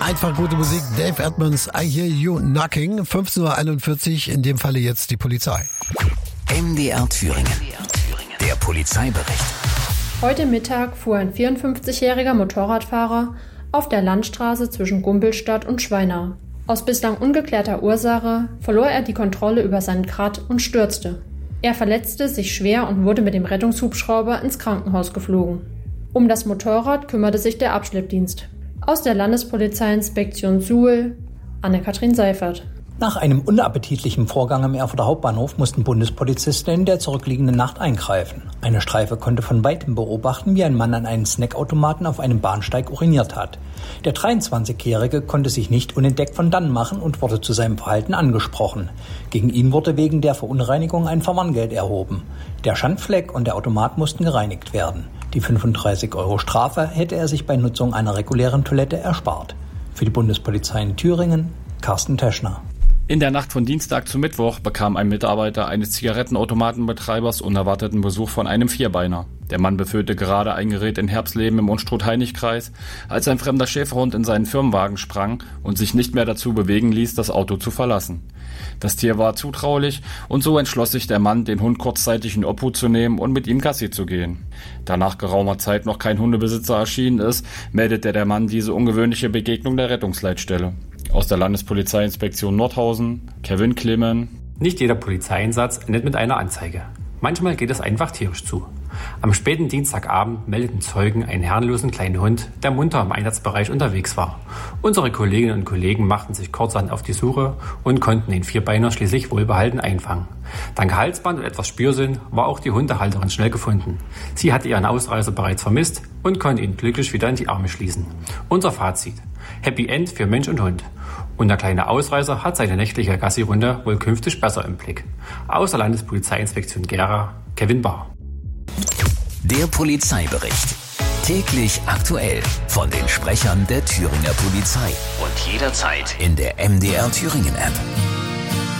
Einfach gute Musik. Dave Edmunds, I Hear You Knocking. 15:41 Uhr, in dem Falle jetzt die Polizei. MDR Thüringen. Der Polizeibericht. Heute Mittag fuhr ein 54-jähriger Motorradfahrer auf der Landstraße zwischen Gumpelstadt und Schweinau. Aus bislang ungeklärter Ursache verlor er die Kontrolle über sein Rad und stürzte. Er verletzte sich schwer und wurde mit dem Rettungshubschrauber ins Krankenhaus geflogen. Um das Motorrad kümmerte sich der Abschleppdienst. Aus der Landespolizeiinspektion Suhl, Anne-Kathrin Seifert. Nach einem unappetitlichen Vorgang am Erfurter Hauptbahnhof mussten Bundespolizisten in der zurückliegenden Nacht eingreifen. Eine Streife konnte von weitem beobachten, wie ein Mann an einen Snackautomaten auf einem Bahnsteig uriniert hat. Der 23-Jährige konnte sich nicht unentdeckt von dannen machen und wurde zu seinem Verhalten angesprochen. Gegen ihn wurde wegen der Verunreinigung ein Verwarngeld erhoben. Der Schandfleck und der Automat mussten gereinigt werden. Die 35 € Strafe hätte er sich bei Nutzung einer regulären Toilette erspart. Für die Bundespolizei in Thüringen, Carsten Teschner. In der Nacht von Dienstag zu Mittwoch bekam ein Mitarbeiter eines Zigarettenautomatenbetreibers unerwarteten Besuch von einem Vierbeiner. Der Mann befüllte gerade ein Gerät in Herbstleben im Unstrut-Heinig-Kreis, als ein fremder Schäferhund in seinen Firmenwagen sprang und sich nicht mehr dazu bewegen ließ, das Auto zu verlassen. Das Tier war zutraulich und so entschloss sich der Mann, den Hund kurzzeitig in Obhut zu nehmen und mit ihm Gassi zu gehen. Da nach geraumer Zeit noch kein Hundebesitzer erschienen ist, meldete der Mann diese ungewöhnliche Begegnung der Rettungsleitstelle. Aus der Landespolizeiinspektion Nordhausen, Kevin Klimmen. Nicht jeder Polizeieinsatz endet mit einer Anzeige. Manchmal geht es einfach tierisch zu. Am späten Dienstagabend meldeten Zeugen einen herrenlosen kleinen Hund, der munter im Einsatzbereich unterwegs war. Unsere Kolleginnen und Kollegen machten sich kurzerhand auf die Suche und konnten den Vierbeiner schließlich wohlbehalten einfangen. Dank Halsband und etwas Spürsinn war auch die Hundehalterin schnell gefunden. Sie hatte ihren Ausreißer bereits vermisst und konnte ihn glücklich wieder in die Arme schließen. Unser Fazit: Happy End für Mensch und Hund. Und der kleine Ausreißer hat seine nächtliche Gassi-Runde wohl künftig besser im Blick. Aus der Landespolizeiinspektion Gera, Kevin Bahr. Der Polizeibericht. Täglich aktuell von den Sprechern der Thüringer Polizei. Und jederzeit in der MDR Thüringen App.